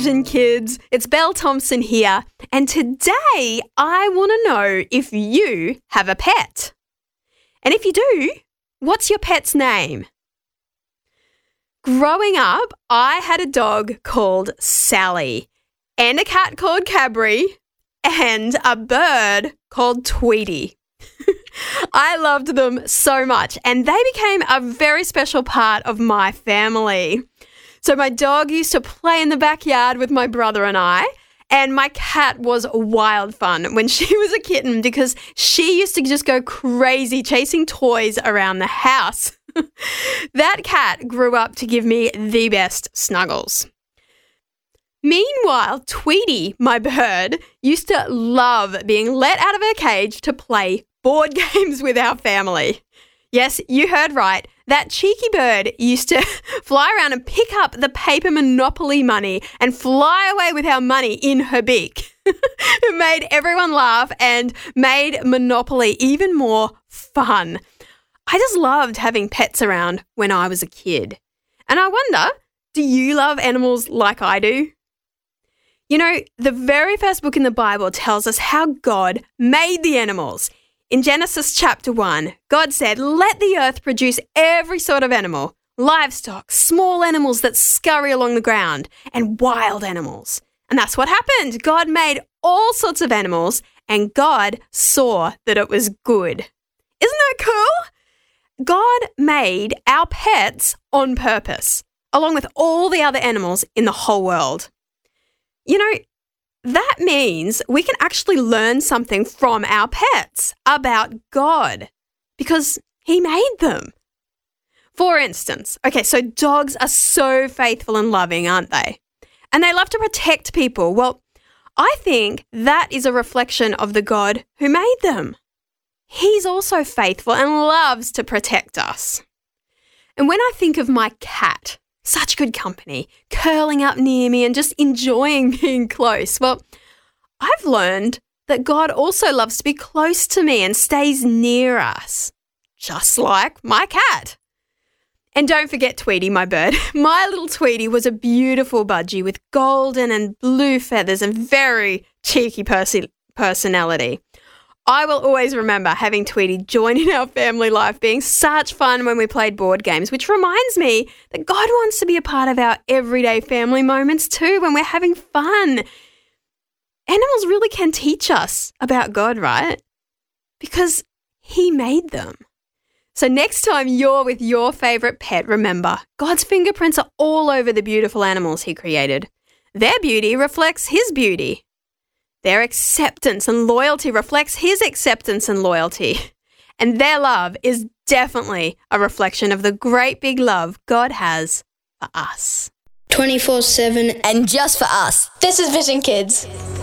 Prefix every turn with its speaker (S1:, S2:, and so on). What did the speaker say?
S1: Vision Kids. It's Belle Thompson here, and today I want to know if you have a pet. And if you do, what's your pet's name? Growing up, I had a dog called Sally, and a cat called Cabri, and a bird called Tweety. I loved them so much, and they became a very special part of my family. So my dog used to play in the backyard with my brother and I, and my cat was wild fun when she was a kitten because she used to just go crazy chasing toys around the house. That cat grew up to give me the best snuggles. Meanwhile, Tweety, my bird, used to love being let out of her cage to play board games with our family. Yes, you heard right. That cheeky bird used to fly around and pick up the paper Monopoly money and fly away with our money in her beak. It made everyone laugh and made Monopoly even more fun. I just loved having pets around when I was a kid. And I wonder, do you love animals like I do? You know, the very first book in the Bible tells us how God made the animals. In Genesis chapter 1, God said, "Let the earth produce every sort of animal, livestock, small animals that scurry along the ground, and wild animals." And that's what happened. God made all sorts of animals, and God saw that it was good. Isn't that cool? God made our pets on purpose, along with all the other animals in the whole world. You know, that means we can actually learn something from our pets about God because He made them. For instance, so dogs are so faithful and loving, aren't they? And they love to protect people. Well, I think that is a reflection of the God who made them. He's also faithful and loves to protect us. And when I think of my cat, such good company, curling up near me and just enjoying being close. Well, I've learned that God also loves to be close to me and stays near us, just like my cat. And don't forget Tweety, my bird. My little Tweety was a beautiful budgie with golden and blue feathers and very cheeky personality. I will always remember having Tweety join in our family life being such fun when we played board games, which reminds me that God wants to be a part of our everyday family moments too when we're having fun. Animals really can teach us about God, right? Because He made them. So next time you're with your favourite pet, remember, God's fingerprints are all over the beautiful animals He created. Their beauty reflects His beauty. Their acceptance and loyalty reflects His acceptance and loyalty. And their love is definitely a reflection of the great big love God has for us.
S2: 24/7
S3: and just for us.
S2: This is Vision Kids.